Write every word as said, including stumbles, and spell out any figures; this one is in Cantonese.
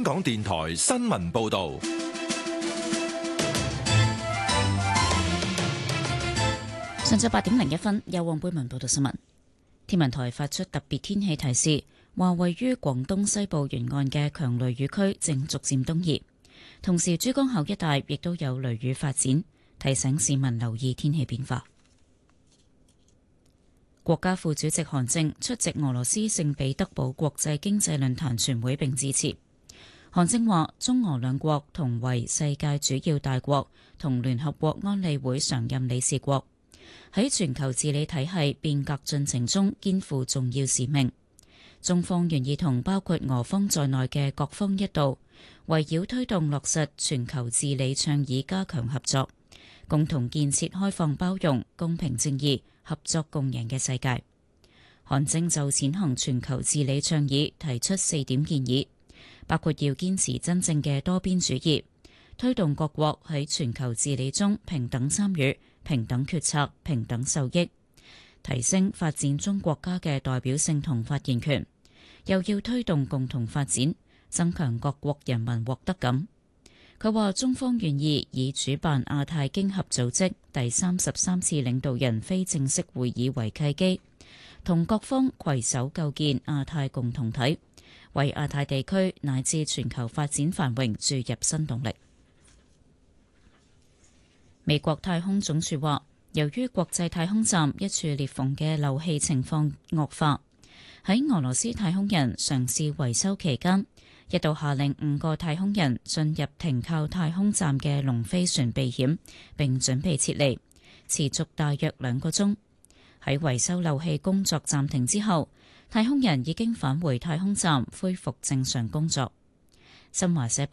港電台新聞報道。 上晝八點零一分，由黃貝文報道新聞。天文台發出特別天氣提示，話位於廣東西部沿岸嘅強雷雨區正逐漸東移，同時珠江口一帶亦都有雷雨發展，提醒市民留意天氣變化。國家副主席韓正出席俄羅斯聖彼得堡國際經濟論壇全會並致辭。韓正話：中俄兩國同為世界主要大國同聯合國安理會常任理事國，喺全球治理體系變革進程中肩負重要使命。中方願意同包括俄方在內嘅各方一道，圍繞推動落實全球治理倡議加強合作，共同建設開放包容、公平正義、合作共贏嘅世界。韓正就踐行全球治理倡議提出四點建議，包括要堅持真正嘅多邊主義，推動各國喺全球治理中平等參與、平等決策、平等受益，提升發展中國家嘅代表性同發言權，又要推動共同發展，增強各國人民獲得感。佢話中方願意以主辦亞太經合組織第三十三次領導人非正式會議為契機，同各方攜手構建亞太共同體，為亞太地區乃至全球發展繁榮注入新動力。美國太空總署話，由於國際太空站一處裂縫嘅漏氣情況惡化，喺俄羅斯太空人嘗試維修期間，一度下令五個太空人進入停靠太空站嘅龍飛船避險，並準備撤離，持續大約兩個鐘。喺維修漏氣工作暫停之後，太空人已經返回太空站，恢復正常工作。新華社